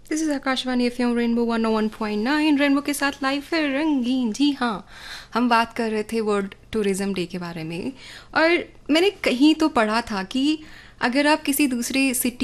This is Akashvani FM rainbow 101.9 rainbow के साथ live है रंगीन। जी हाँ, हम बात कर रहे थे वर्ल्ड टूरिज्म डे के बारे में। और मैंने कहीं तो पढ़ा था कि अगर आप किसी दूसरी सिटी